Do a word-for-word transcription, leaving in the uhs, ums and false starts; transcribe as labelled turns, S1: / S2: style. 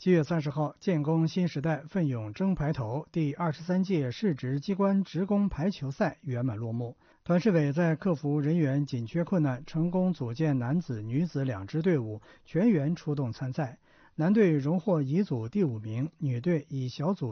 S1: 七月三十号，建工新时代奋勇争排头第二十三届市直机关职工排球赛圆满落幕。团市委在克服人员紧缺困难，成功组建男子、女子两支队伍，全员出动参赛。男队荣获乙组第五名，女队以小组